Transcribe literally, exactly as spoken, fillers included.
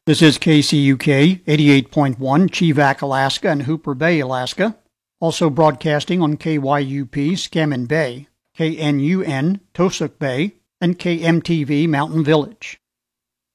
This is K C U K eighty-eight point one, Chevak, Alaska, and Hooper Bay, Alaska. Also broadcasting on K Y U P, Scammon Bay, K N U N, Tosuk Bay, and K M T V, Mountain Village.